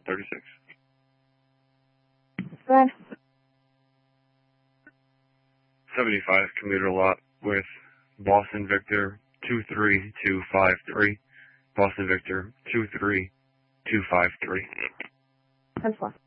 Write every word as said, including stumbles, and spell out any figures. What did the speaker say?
thirty-six. Go ahead. seventy-five commuter lot with Boston Victor two three two five three. Boston Victor two three two five three. ten four.